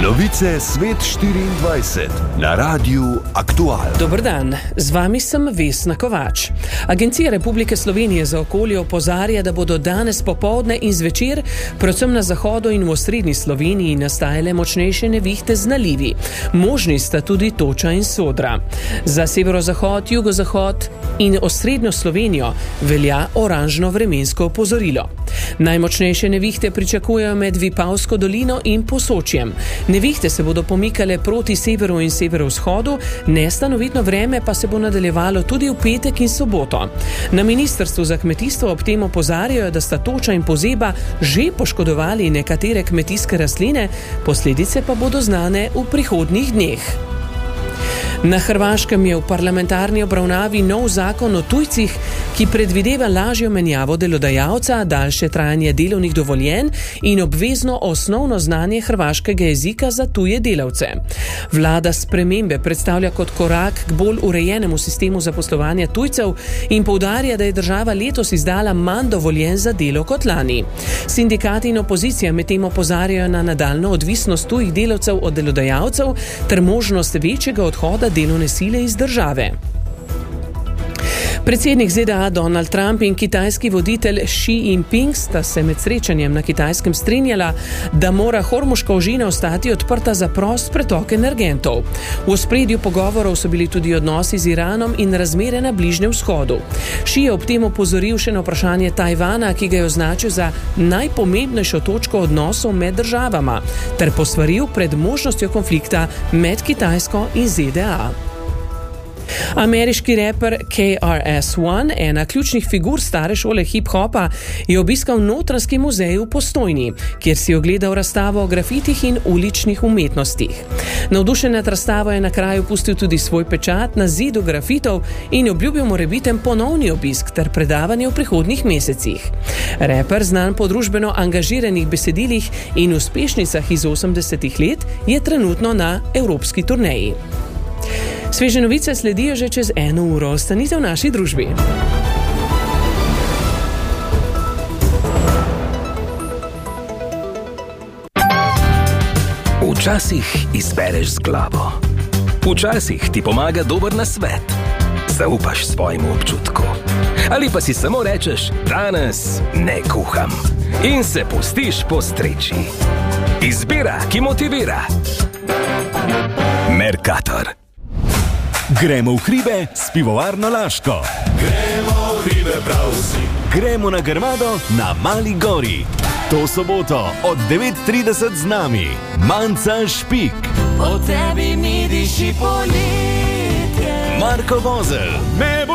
Novice Svet 24 na Radiu Aktual. Dober dan, z vami sem Vesna Kovač. Agencija Republike Slovenije za okolje opozarja, da bodo danes popoldne in zvečer, predvsem na zahodu in v osrednji Sloveniji, nastajale močnejše nevihte z nalivi. Možni sta tudi toča in sodra. Za severozahod, jugozahod in osrednjo Slovenijo velja oranžno vremensko opozorilo. Najmočnejše nevihte pričakujejo med Vipavsko dolino in Posočjem. Nevihte se bodo pomikale proti severu in severovzhodu, nestanovitno vreme pa se bo nadaljevalo tudi v petek in soboto. Na Ministrstvu za kmetijstvo ob tem opozarjajo, da sta toča in pozeba že poškodovali nekatere kmetijske rastline, posledice pa bodo znane v prihodnjih dneh. Na Hrvaškem je v parlamentarni obravnavi nov zakon o tujcih, ki predvideva lažjo menjavo delodajalca, daljše trajanje delovnih dovoljenj in obvezno osnovno znanje hrvaškega jezika za tuje delavce. Vlada spremembe predstavlja kot korak k bolj urejenemu sistemu zaposlovanja tujcev in poudarja, da je država letos izdala manj dovoljenj za delo kot lani. Sindikati in opozicija medtem opozarjajo na nadaljnjo odvisnost tujih delavcev od delodajalcev ter možnost večjega odhoda delovne sile iz države. Predsednik ZDA Donald Trump in kitajski voditelj Xi Jinping sta se med srečanjem na Kitajskem strinjala, da mora Hormuška ožina ostati odprta za prost pretok energentov. V ospredju pogovorov so bili tudi odnosi z Iranom in razmere na Bližnjem vzhodu. Xi je ob tem opozoril še na vprašanje Tajvana, ki ga je označil za najpomembnejšo točko odnosov med državama, ter posvaril pred možnostjo konflikta med Kitajsko in ZDA. Ameriški reper KRS-One, ena ključnih figur stare šole hip-hopa, je obiskal Notranjski muzej v Postojni, kjer si ogledal razstavo o grafitih in uličnih umetnostih. Navdušen nad razstavo je na kraju pustil tudi svoj pečat na zidu grafitov in obljubil morebiten ponovni obisk ter predavanje v prihodnjih mesecih. Reper, znan po družbeno angažiranih besedilih in uspešnicah iz 80-ih let, je trenutno na evropski turneji. Sveže novice sledijo že čez 1 uro. Ostanite v naši družbi. Včasih izbereš z glavo. Včasih ti pomaga dober nasvet. Zaupaš svojemu občutku. Ali pa si samo rečeš, danes ne kuham. In se pustiš postreči. Izbira, ki motivira. Mercator. Gremo v hribe s pivovarno Laško. Gremo v hribe prav vsi. Gremo na Grmado na Mali gori. To soboto od 9:30 z nami Manca Špik. O tebi mi diši poletje. Marko Vozelj.